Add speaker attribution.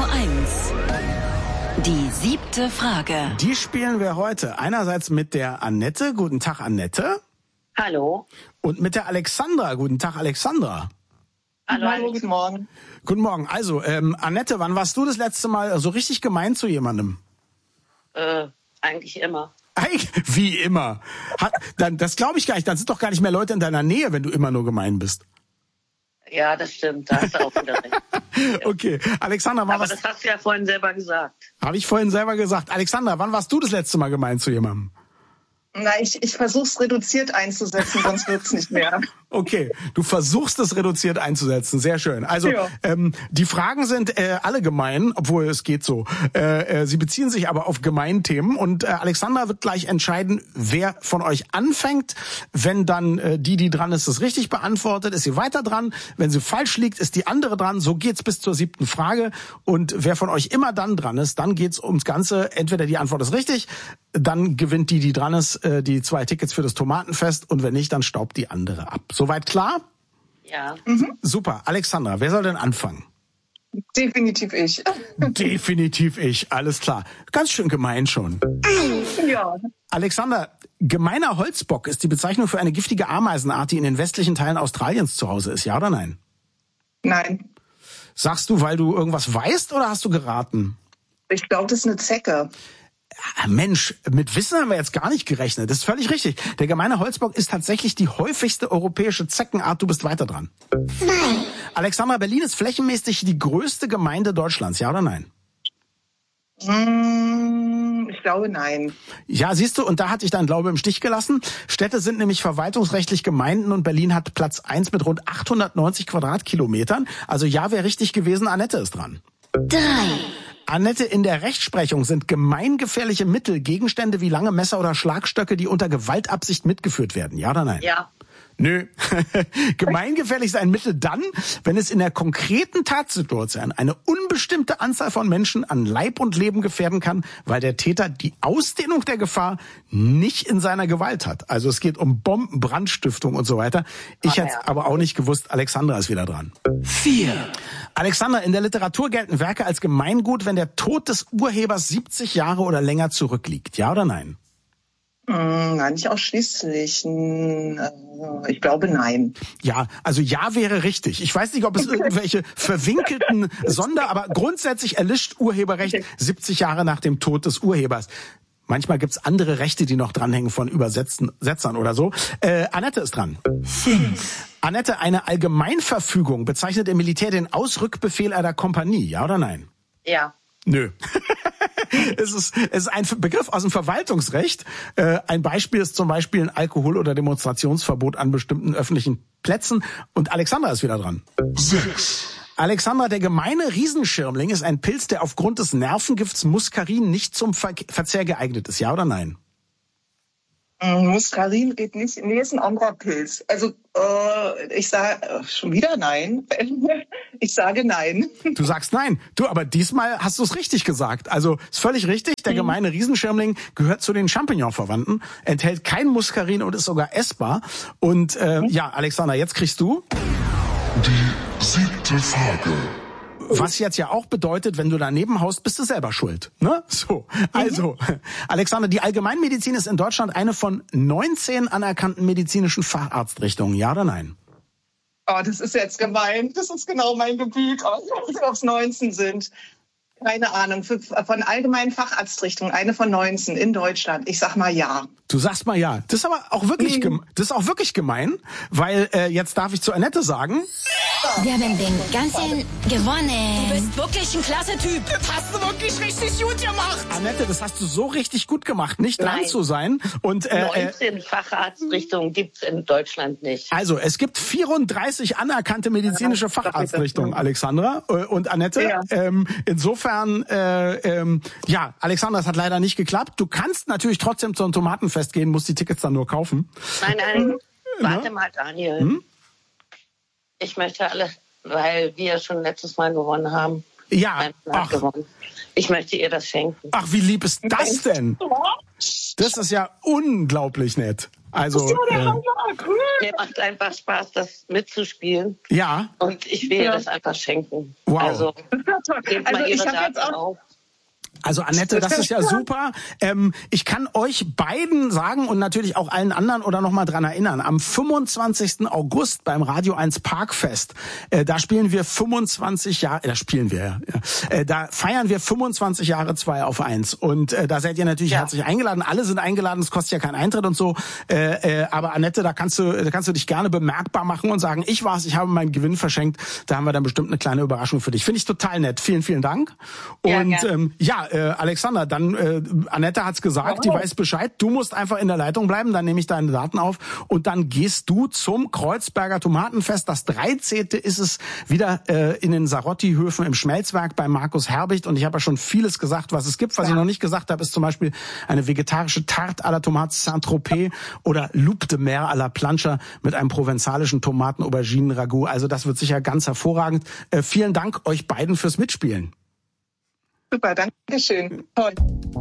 Speaker 1: 1. Die 7. Frage.
Speaker 2: Die spielen wir heute einerseits mit der Annette. Guten Tag, Annette.
Speaker 3: Hallo.
Speaker 2: Und mit der Alexandra. Guten Tag, Alexandra.
Speaker 3: Hallo, guten Morgen.
Speaker 2: Guten Morgen. Also, Annette, wann warst du das letzte Mal so richtig gemein zu jemandem?
Speaker 3: Eigentlich immer.
Speaker 2: Wie immer. Das glaube ich gar nicht. Dann sind doch gar nicht mehr Leute in deiner Nähe, wenn du immer nur gemein bist.
Speaker 3: Ja, das stimmt. Da hast du auch wieder recht.
Speaker 2: Okay. Alexandra,
Speaker 3: Aber das hast du ja vorhin selber gesagt.
Speaker 2: Habe ich vorhin selber gesagt. Alexandra, wann warst du das letzte Mal gemein zu jemandem?
Speaker 4: Na, ich versuche es reduziert einzusetzen, sonst wird's nicht mehr.
Speaker 2: Okay, du versuchst es reduziert einzusetzen. Sehr schön. Also
Speaker 4: ja.
Speaker 2: Die Fragen sind alle gemein, obwohl es geht so. Sie beziehen sich aber auf Gemeinthemen und Alexandra wird gleich entscheiden, wer von euch anfängt. Wenn dann die dran ist, das richtig beantwortet, ist sie weiter dran. Wenn sie falsch liegt, ist die andere dran. So geht's bis zur 7. Frage. Und wer von euch immer dann dran ist, dann geht's ums Ganze. Entweder die Antwort ist richtig, dann gewinnt die dran ist, die 2 Tickets für das Tomatenfest. Und wenn nicht, dann staubt die andere ab. Soweit klar?
Speaker 3: Ja.
Speaker 2: Super. Alexandra, wer soll denn anfangen?
Speaker 4: Definitiv ich.
Speaker 2: Definitiv ich. Alles klar. Ganz schön gemein schon.
Speaker 4: Ja.
Speaker 2: Alexander, gemeiner Holzbock ist die Bezeichnung für eine giftige Ameisenart, die in den westlichen Teilen Australiens zu Hause ist. Ja oder nein?
Speaker 4: Nein.
Speaker 2: Sagst du, weil du irgendwas weißt oder hast du geraten?
Speaker 4: Ich glaube, das ist eine Zecke.
Speaker 2: Mensch, mit Wissen haben wir jetzt gar nicht gerechnet. Das ist völlig richtig. Der gemeine Holzbock ist tatsächlich die häufigste europäische Zeckenart. Du bist weiter dran.
Speaker 5: Nein.
Speaker 2: Alexandra, Berlin ist flächenmäßig die größte Gemeinde Deutschlands. Ja oder nein?
Speaker 4: Ich glaube, nein.
Speaker 2: Ja, siehst du, und da hatte ich deinen Glaube im Stich gelassen. Städte sind nämlich verwaltungsrechtlich Gemeinden und Berlin hat Platz 1 mit rund 890 Quadratkilometern. Also ja, wäre richtig gewesen. Annette ist dran.
Speaker 5: 3.
Speaker 2: Annette, in der Rechtsprechung sind gemeingefährliche Mittel Gegenstände wie lange Messer oder Schlagstöcke, die unter Gewaltabsicht mitgeführt werden. Ja oder nein?
Speaker 3: Ja.
Speaker 2: Nö. Gemeingefährlich ist ein Mittel dann, wenn es in der konkreten Tatsituation eine unbestimmte Anzahl von Menschen an Leib und Leben gefährden kann, weil der Täter die Ausdehnung der Gefahr nicht in seiner Gewalt hat. Also es geht um Bomben, Brandstiftung und so weiter. Ich hätte es aber auch nicht gewusst. Alexandra ist wieder dran.
Speaker 1: 4.
Speaker 2: Alexander, in der Literatur gelten Werke als Gemeingut, wenn der Tod des Urhebers 70 Jahre oder länger zurückliegt. Ja oder nein?
Speaker 4: Nein, nicht ausschließlich. Ich glaube, nein.
Speaker 2: Ja, also ja wäre richtig. Ich weiß nicht, ob es irgendwelche verwinkelten aber grundsätzlich erlischt Urheberrecht 70 Jahre nach dem Tod des Urhebers. Manchmal gibt's andere Rechte, die noch dranhängen von Übersetzern oder so. Annette ist dran.
Speaker 5: 5.
Speaker 2: Annette, eine Allgemeinverfügung bezeichnet im Militär den Ausrückbefehl einer Kompanie. Ja oder nein?
Speaker 3: Ja.
Speaker 2: Nö. Es ist ein Begriff aus dem Verwaltungsrecht. Ein Beispiel ist zum Beispiel ein Alkohol- oder Demonstrationsverbot an bestimmten öffentlichen Plätzen. Und Alexandra ist wieder dran.
Speaker 5: 6.
Speaker 2: Alexandra, der gemeine Riesenschirmling ist ein Pilz, der aufgrund des Nervengifts Muskarin nicht zum Verzehr geeignet ist. Ja oder nein?
Speaker 4: Muskarin geht nicht. Nee, ist ein anderer Pilz. Also ich sage schon wieder nein. Ich sage nein.
Speaker 2: Du sagst nein. Du, aber diesmal hast du es richtig gesagt. Also ist völlig richtig. Der gemeine Riesenschirmling gehört zu den Champignon-Verwandten, enthält kein Muskarin und ist sogar essbar. Und ja, Alexandra, jetzt kriegst du
Speaker 5: Die 7. Frage.
Speaker 2: Was jetzt ja auch bedeutet, wenn du daneben haust, bist du selber schuld. Ne? So, also, Alexander, die Allgemeinmedizin ist in Deutschland eine von 19 anerkannten medizinischen Facharztrichtungen. Ja oder nein?
Speaker 4: Oh, das ist jetzt gemein. Das ist genau mein Gebiet. Oh, ich weiß nicht, ob es 19 sind. Keine Ahnung. Von allgemeinen Facharztrichtungen, eine von 19 in Deutschland. Ich sag mal ja.
Speaker 2: Du sagst mal ja. Das ist aber auch wirklich, das ist auch wirklich gemein, weil jetzt darf ich zu Annette sagen.
Speaker 5: Wir haben den ganzen gewonnen.
Speaker 1: Du bist wirklich ein klasse Typ.
Speaker 6: Das hast du wirklich richtig gut gemacht.
Speaker 2: Annette, das hast du so richtig gut gemacht, nicht dran zu sein. Und
Speaker 3: 19 Facharztrichtungen gibt's in Deutschland nicht.
Speaker 2: Also, es gibt 34 anerkannte medizinische Facharztrichtungen, Alexandra und Annette.
Speaker 4: Ja.
Speaker 2: Insofern, ja, Alexandra, das hat leider nicht geklappt. Du kannst natürlich trotzdem zum Tomatenfest gehen, musst die Tickets dann nur kaufen.
Speaker 3: Nein, warte mal, Daniel. Ich möchte alle, weil wir schon letztes Mal gewonnen haben.
Speaker 2: Ja, ach.
Speaker 3: Gewonnen. Ich möchte ihr das schenken.
Speaker 2: Ach, wie lieb ist das denn? Das ist ja unglaublich nett. Also
Speaker 3: Mir macht einfach Spaß, das mitzuspielen.
Speaker 2: ja.
Speaker 3: Und ich will das einfach schenken.
Speaker 2: Wow.
Speaker 3: Also, gebt mal
Speaker 4: ich
Speaker 3: Ihre
Speaker 4: habe jetzt
Speaker 3: Daten
Speaker 4: auch
Speaker 3: auf.
Speaker 2: Also Annette, das ist ja super. Ich kann euch beiden sagen und natürlich auch allen anderen oder noch mal dran erinnern, am 25. August beim Radio 1 Parkfest, da spielen wir 25 Jahre, da feiern wir 25 Jahre 2 auf 1 und da seid ihr natürlich herzlich eingeladen. Alle sind eingeladen, es kostet ja keinen Eintritt und so. Aber Annette, da kannst du dich gerne bemerkbar machen und sagen, ich habe meinen Gewinn verschenkt. Da haben wir dann bestimmt eine kleine Überraschung für dich. Finde ich total nett. Vielen, vielen Dank. Und Alexander, dann Annette hat's gesagt, die weiß Bescheid. Du musst einfach in der Leitung bleiben, dann nehme ich deine Daten auf und dann gehst du zum Kreuzberger Tomatenfest. Das 13. ist es wieder in den Sarotti-Höfen im Schmelzwerk bei Markus Herbicht. Und ich habe ja schon vieles gesagt, was es gibt. Was ich noch nicht gesagt habe, ist zum Beispiel eine vegetarische Tarte à la Tomate Saint-Tropez oder Loup de Mer à la Plancha mit einem provenzalischen Tomaten-Auberginen-Ragout. Also das wird sicher ganz hervorragend. Vielen Dank euch beiden fürs Mitspielen.
Speaker 4: Super, danke schön. Toll.